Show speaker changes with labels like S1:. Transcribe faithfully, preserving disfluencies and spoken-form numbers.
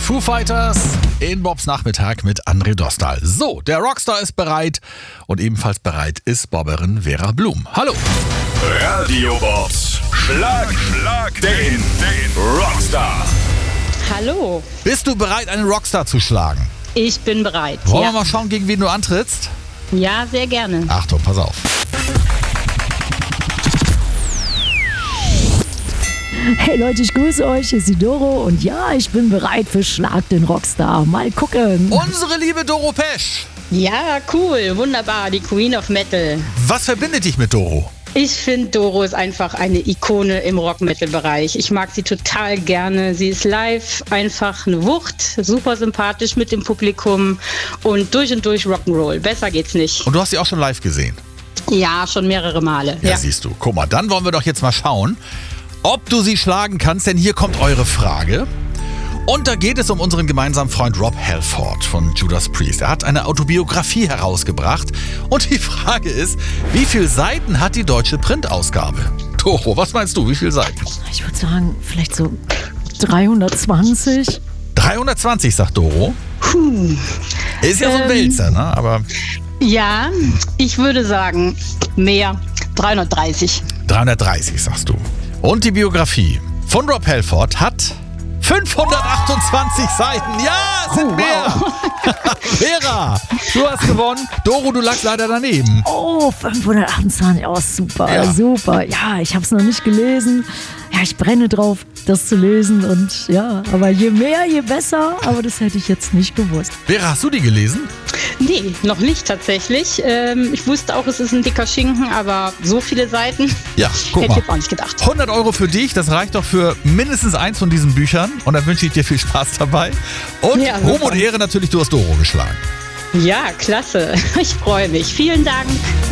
S1: Foo Fighters in Bobs Nachmittag mit André Dostal. So, der Rockstar ist bereit und ebenfalls bereit ist Bobberin Vera Blum. Hallo.
S2: Radio Bobs. Schlag, Schlag den, den Rockstar.
S3: Hallo.
S1: Bist du bereit, einen Rockstar zu schlagen?
S3: Ich bin bereit.
S1: Wollen
S3: ja.
S1: wir mal schauen, gegen wen du antrittst?
S3: Ja, sehr gerne.
S1: Achtung, pass auf.
S4: Hey Leute, ich grüße euch, hier ist die Doro und ja, ich bin bereit für Schlag den Rockstar. Mal gucken.
S1: Unsere liebe Doro Pesch.
S3: Ja, cool, wunderbar, die Queen of Metal.
S1: Was verbindet dich mit Doro?
S3: Ich finde, Doro ist einfach eine Ikone im Rock-Metal-Bereich. Ich mag sie total gerne. Sie ist live einfach eine Wucht, super sympathisch mit dem Publikum und durch und durch Rock'n'Roll. Besser geht's nicht.
S1: Und du hast sie auch schon live gesehen?
S3: Ja, schon mehrere Male.
S1: Ja,
S3: Ja,
S1: siehst du. Guck mal, dann wollen wir doch jetzt mal schauen, ob du sie schlagen kannst, denn hier kommt eure Frage. Und da geht es um unseren gemeinsamen Freund Rob Halford von Judas Priest. Er hat eine Autobiografie herausgebracht und die Frage ist, wie viele Seiten hat die deutsche Printausgabe? Doro, was meinst du, wie viele Seiten?
S4: Ich würde sagen, vielleicht so dreihundertzwanzig.
S1: dreihundertzwanzig, sagt Doro.
S3: Puh.
S1: Ist ja so ein
S3: Ähm.
S1: Wälzer, ne? Aber
S3: Ja, ich würde sagen, mehr, dreihundertdreißig.
S1: dreihundertdreißig, sagst du. Und die Biografie von Rob Halford hat fünfhundertachtundzwanzig Seiten. Ja, es sind mehr. Vera, du hast gewonnen. Doro, du lagst leider daneben.
S4: Oh, fünfhundertachtundzwanzig, oh super,
S1: Ja.
S4: super. Ja, ich habe es noch nicht gelesen. Ja, ich brenne drauf, das zu lesen und ja, aber je mehr, je besser. Aber das hätte ich jetzt nicht gewusst.
S1: Vera, hast du die gelesen?
S3: Nee, noch nicht tatsächlich. Ähm, ich wusste auch, es ist ein dicker Schinken, aber so viele Seiten
S1: Ja, guck
S3: hätte ich
S1: mal.
S3: jetzt auch nicht gedacht.
S1: hundert Euro für dich, das reicht doch für mindestens eins von diesen Büchern. Und dann wünsche ich dir viel Spaß dabei. Und
S3: Ja,
S1: Ruhm
S3: super.
S1: und Ehre natürlich, du hast Doro geschlagen.
S3: Ja, klasse. Ich freue mich. Vielen Dank.